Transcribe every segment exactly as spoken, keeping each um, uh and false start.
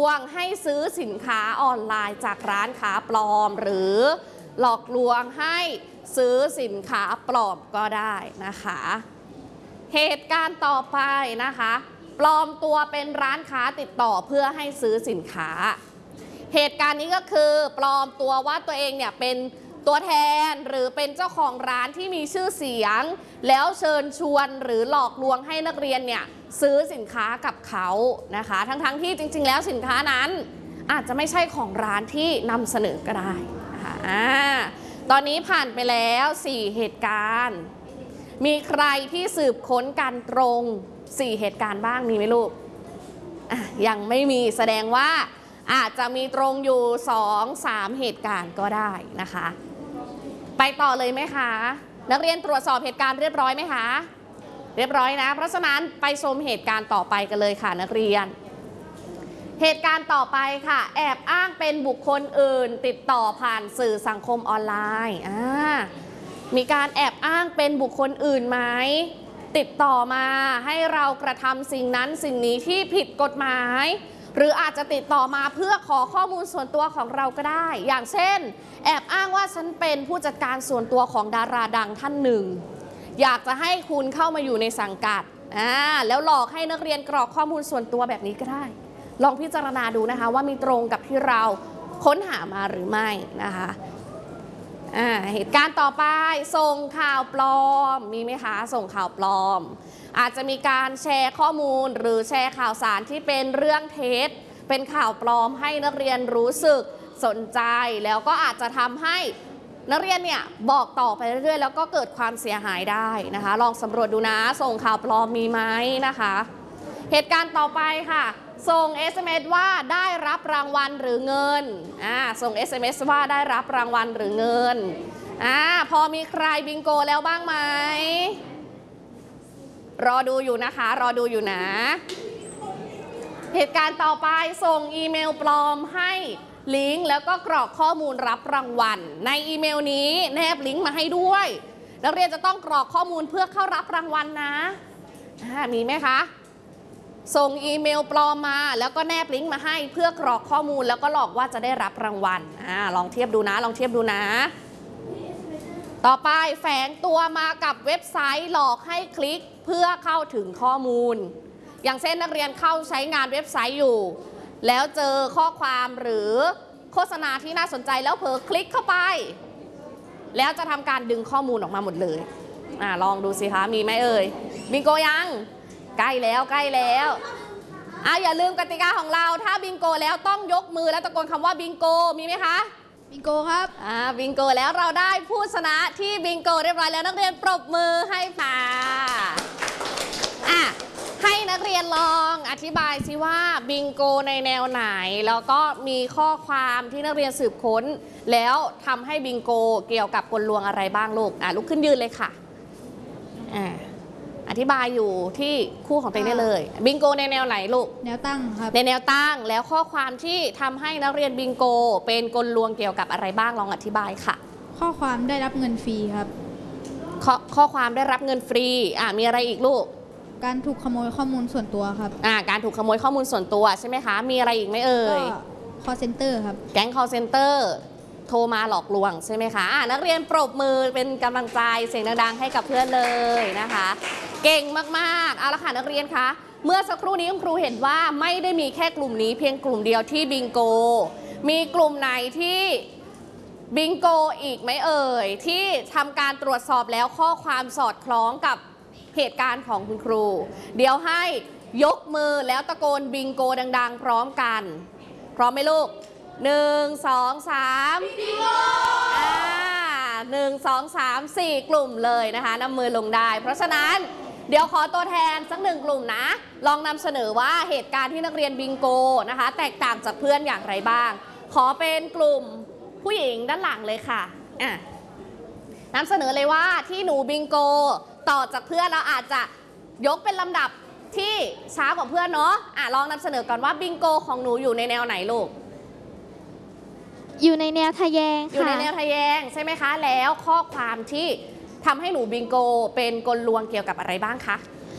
วงให้ซื้อสินค้าออนไลน์จากร้านค้าปลอมหรือหลอกลวงให้ซื้อสินค้าปลอมก็ได้นะคะเหตุการณ์ต่อไปนะคะปลอมตัวเป็นร้านค้าติดต่อเพื่อให้ซื้อสินค้าเหตุการณ์นี้ก็คือปลอมตัวว่าตัวเองเนี่ยเป็นตัวแทนหรือเป็นเจ้าของร้านที่มีชื่อเสียงแล้วเชิญชวนหรือหลอกลวงให้นักเรียนเนี่ยซื้อสินค้ากับเขานะคะทั้งๆที่จริงๆแล้วสินค้านั้นอาจจะไม่ใช่ของร้านที่นำเสนอก็ได้นะคะอ่าตอนนี้ผ่านไปแล้วสี่เหตุการณ์มีใครที่สืบค้นการตรงสี่เหตุการณ์บ้างมีไหมลูกอ่ะยังไม่มีแสดงว่าอาจจะมีตรงอยู่ สอง สาม เหตุการณ์ก็ได้นะคะไปต่อเลยไหมคะนักเรียนตรวจสอบเหตุการณ์เรียบร้อยไหมคะเรียบร้อยนะเพราะฉะนั้นไปชมเหตุการณ์ต่อไปกันเลยค่ะนักเรียนเหตุการณ์ต่อไปค่ะแอบอ้างเป็นบุคคลอื่นติดต่อผ่านสื่อสังคมออนไลน์อ่ามีการแอบอ้างเป็นบุคคลอื่นไหมติดต่อมาให้เรากระทำสิ่งนั้นสิ่งนี้ที่ผิดกฎหมายหรืออาจจะติดต่อมาเพื่อขอข้อมูลส่วนตัวของเราก็ได้อย่างเช่นแอบอ้างว่าฉันเป็นผู้จัดการส่วนตัวของดาราดังท่านหนึ่งอยากจะให้คุณเข้ามาอยู่ในสังกัดอ่าแล้วหลอกให้นักเรียนกรอกข้อมูลส่วนตัวแบบนี้ก็ได้ลองพิจารณาดูนะคะว่ามีตรงกับที่เราค้นหามาหรือไม่นะคะอ่าเหตุการณ์ต่อไปส่งข่าวปลอมมีไหมคะส่งข่าวปลอมอาจจะมีการแชร์ข้อมูลหรือแชร์ข่าวสารที่เป็นเรื่องเท็จเป็นข่าวปลอมให้นักเรียนรู้สึกสนใจแล้วก็อาจจะทำให้นักเรียนเนี่ยบอกต่อไปเรื่อยๆแล้วก็เกิดความเสียหายได้นะคะลองสำรวจดูนะส่งข่าวปลอมมีไหมนะคะเหตุการณ์ต่อไปค่ะส่ง เอส เอ็ม เอส ว่าได้รับรางวัลหรือเงินอ่าส่ง เอส เอ็ม เอส ว่าได้รับรางวัลหรือเงินอ่าพอมีใครบิงโกแล้วบ้างไหมรอดูอยู่นะคะรอดูอยู่นะเหตุการณ์ต่อไปส่งอีเมลปลอมให้ลิงก์แล้วก็กรอกข้อมูลรับรางวัลในอีเมลนี้แนบลิงก์มาให้ด้วยนักเรียนจะต้องกรอกข้อมูลเพื่อเข้ารับรางวัลนะมีไหมคะส่งอีเมลปลอมมาแล้วก็แนบลิงก์มาให้เพื่อกรอกข้อมูลแล้วก็หลอกว่าจะได้รับรางวัลอ่าลองเทียบดูนะลองเทียบดูนะต่อไปแฝงตัวมากับเว็บไซต์หลอกให้คลิกเพื่อเข้าถึงข้อมูลอย่างเช่นนักเรียนเข้าใช้งานเว็บไซต์อยู่แล้วเจอข้อความหรือโฆษณาที่น่าสนใจแล้วเผลอคลิกเข้าไปแล้วจะทำการดึงข้อมูลออกมาหมดเลยอ่าลองดูสิคะมีไหมเอ่ยบิงโกยังใกล้แล้วใกล้แล้วอ่ะอย่าลืมกติกาของเราถ้าบิงโกแล้วต้องยกมือแล้วตะโกนคำว่าบิงโกมีไหมคะบิงโกครับอ่าบิงโกแล้วเราได้ผู้ชนะที่บิงโกเรียบร้อยแล้วนักเรียนปรบมือให้ค่ะอ่ะให้นักเรียนลองอธิบายสิว่าบิงโกในแนวไหนแล้วก็มีข้อความที่นักเรียนสืบค้นแล้วทำให้บิงโกเกี่ยวกับกลลวงอะไรบ้างลูกอ่ะลุกขึ้นยืนเลยค่ะอ่าอธิบายอยู่ที่คู่ของตัวเองได้เลยบิงโกในแนวไหนลูกแนวตั้งครับในแนวตั้งแล้วข้อความที่ทำให้นักเรียนบิงโกเป็นกลลวงเกี่ยวกับอะไรบ้างลองอธิบายค่ะข้อความได้รับเงินฟรีครับข้อข้อความได้รับเงินฟรีอ่ะมีอะไรอีกลูกการถูกขโมยข้อมูลส่วนตัวครับอ่าการถูกขโมยข้อมูลส่วนตัวใช่ไหมคะมีอะไรอีกไหมเอ่ย call center ครับแก๊ง call center โทรมาหลอกลวงใช่ไหมคะอ่านักเรียนปรบมือเป็นกำลังใจเสียงดังๆให้กับเพื่อนเลยนะคะเก่งมากๆเอาละค่ะนักเรียนคะเมื่อสักครู่นี้คุณครูเห็นว่าไม่ได้มีแค่กลุ่มนี้เพียงกลุ่มเดียวที่บิงโกมีกลุ่มไหนที่บิงโกอีกไหมเอ่ยที่ทำการตรวจสอบแล้วข้อความสอดคล้องกับเหตุการณ์ของคุณครูเดี๋ยวให้ยกมือแล้วตะโกนบิงโกดังๆพร้อมกันพร้อมไหมลูกหนึ่งสองสามบิงโกอ่าหนึ่งสองสามสี่กลุ่มเลยนะคะนำมือลงได้เพราะฉะนั้นเดี๋ยวขอตัวแทนสักหนึ่งกลุ่มนะลองนำเสนอว่าเหตุการณ์ที่นักเรียนบิงโกนะคะแตกต่างจากเพื่อนอย่างไรบ้างขอเป็นกลุ่มผู้หญิงด้านหลังเลยค่ะอ่ะนำเสนอเลยว่าที่หนูบิงโกต่อจากเพื่อนเราอาจจะยกเป็นลำดับที่ช้ากว่าเพื่อนเนาะอ่ะลองนำเสนอก่อนว่าบิงโกของหนูอยู่ในแนวไหนลูกอยู่ในแนวทะแยงค่ะอยู่ในแนวทะแยงใช่ไหมคะแล้วข้อความที่ทำให้หนูบิงโกเป็นกลลวงเกี่ยวกับอะไรบ้างคะ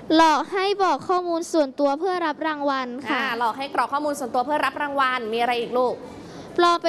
หลอกให้บอกข้อมูลส่วนตัวเพื่อรับรางวัลค่ะอ่าหลอกให้กรอกข้อมูลส่วนตัวเพื่อรับรางวัลมีอะไรอีกลูกปลอม